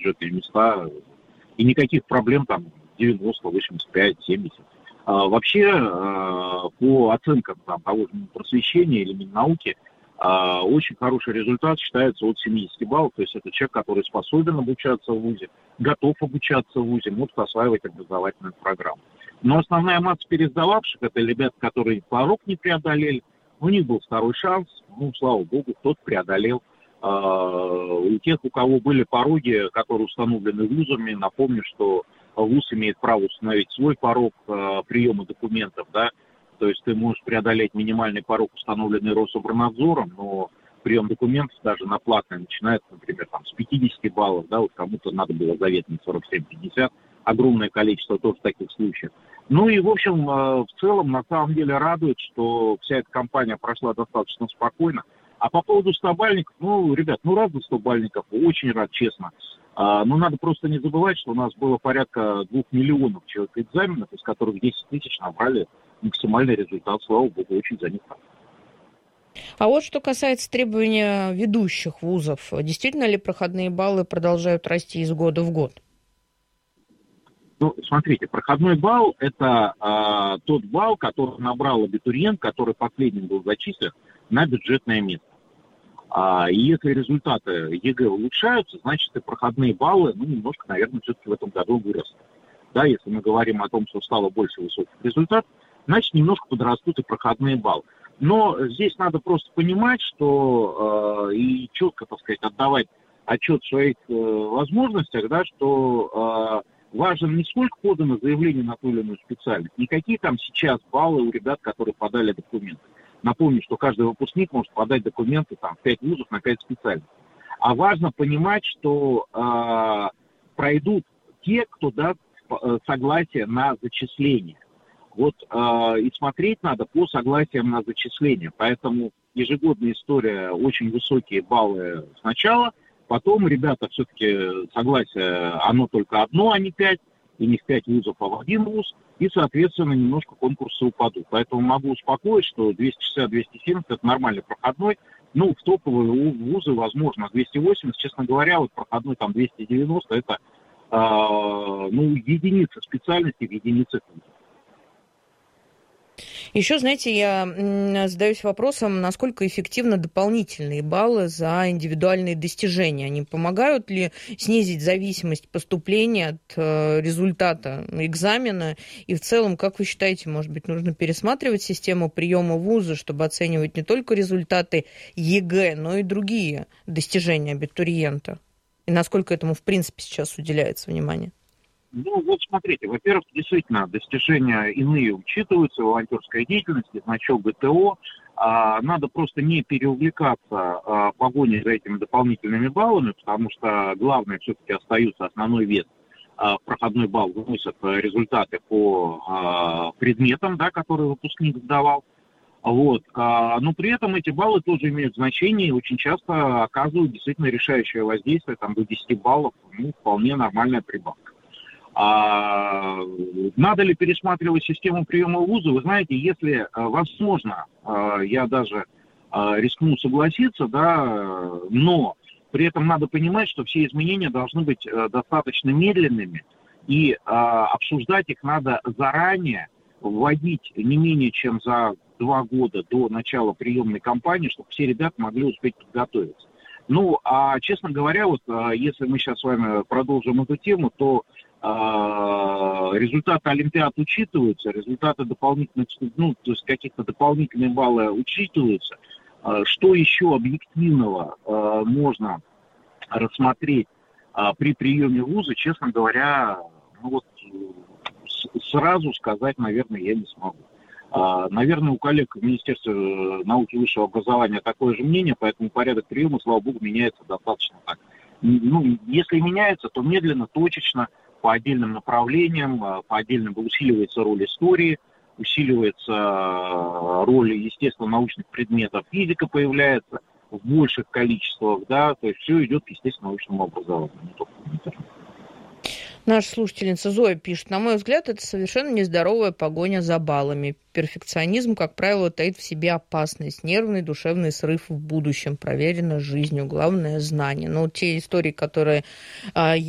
бюджетные места, и никаких проблем там 90, 85, 70. Вообще, по оценкам там, того же просвещения или Миннауки, очень хороший результат считается от 70 баллов, то есть это человек, который способен обучаться в ВУЗе, готов обучаться в ВУЗе, может осваивать образовательную программу. Но основная масса пересдававших, это ребята, которые порог не преодолели, у них был второй шанс, слава богу, кто-то преодолел. У тех, у кого были пороги, которые установлены вузами, напомню, что ВУЗ имеет право установить свой порог приема документов, да, то есть ты можешь преодолеть минимальный порог, установленный Рособорнадзором, но прием документов даже на платное начинается, например, там, с 50 баллов, да, вот кому-то надо было заветные 47-50, огромное количество тоже таких случаев. Ну и, в общем, в целом, на самом деле радует, что вся эта кампания прошла достаточно спокойно. А по поводу 100 бальников, ребят, рад за 100 бальников, очень рад, честно. Но надо просто не забывать, что у нас было порядка 2 миллионов человек экзаменов, из которых 10 тысяч набрали максимальный результат, слава богу, очень за них. А вот что касается требования ведущих вузов, действительно ли проходные баллы продолжают расти из года в год? Смотрите, проходной балл – это тот балл, который набрал абитуриент, который последним был зачислен на бюджетное место. И если результаты ЕГЭ улучшаются, значит и проходные баллы, немножко, наверное, все-таки в этом году вырастут. Да, если мы говорим о том, что стало больше высоких результатов, значит, немножко подрастут и проходные баллы. Но здесь надо просто понимать, что и четко, так сказать, отдавать отчет в своих возможностях, да, что важно не сколько подано заявлений на ту или иную специальность, не какие там сейчас баллы у ребят, которые подали документы. Напомню, что каждый выпускник может подать документы там, в 5 вузов на 5 специальностей. А важно понимать, что пройдут те, кто даст согласие на зачисление. И смотреть надо по согласиям на зачисление. Поэтому ежегодная история, очень высокие баллы сначала, потом ребята все-таки согласие, оно только одно, а не 5, и не в 5 вузов, а в один вуз, и, соответственно, немножко конкурсы упадут. Поэтому могу успокоить, что 260-270 – это нормальный проходной. В топовые вузы, возможно, 280. Честно говоря, проходной там 290 – это единицы специальностей в единице вузов. Еще, знаете, я задаюсь вопросом, насколько эффективны дополнительные баллы за индивидуальные достижения. Они помогают ли снизить зависимость поступления от результата экзамена? И в целом, как вы считаете, может быть, нужно пересматривать систему приема в вузы, чтобы оценивать не только результаты ЕГЭ, но и другие достижения абитуриента? И насколько этому, в принципе, сейчас уделяется внимание? Смотрите, во-первых, действительно, достижения иные учитываются, волонтерская деятельность, значок ГТО. Надо просто не переувлекаться погоней за этими дополнительными баллами, потому что главное все-таки остается основной вес. Проходной балл выносят результаты по предметам, да, которые выпускник сдавал. Но при этом эти баллы тоже имеют значение и очень часто оказывают действительно решающее воздействие, там до 10 баллов, вполне нормальная прибавка. Надо ли пересматривать систему приема в вузы? Вы знаете, если возможно, я даже рискну согласиться, да, но при этом надо понимать, что все изменения должны быть достаточно медленными, и обсуждать их надо заранее, вводить не менее чем за 2 года до начала приемной кампании, чтобы все ребята могли успеть подготовиться. Честно говоря, если мы сейчас с вами продолжим эту тему, то результаты олимпиад учитываются, результаты дополнительных, то есть каких-то дополнительные баллы учитываются. Что еще объективного можно рассмотреть при приеме вуза, честно говоря, сразу сказать, наверное, я не смогу. Наверное, у коллег в Министерстве науки и высшего образования такое же мнение, поэтому порядок приема, слава богу, меняется достаточно так. Если меняется, то медленно, точечно, по отдельным направлениям, по отдельным усиливается роль истории, усиливается роль, естественно, научных предметов, физика появляется в больших количествах, да, то есть все идет к естественно научному образованию, не только гуманитарному. Наша слушательница Зоя пишет: на мой взгляд, это совершенно нездоровая погоня за баллами. Перфекционизм, как правило, таит в себе опасность, нервный, душевный срыв в будущем, проверено жизнью. Главное – знание. Но те истории, которые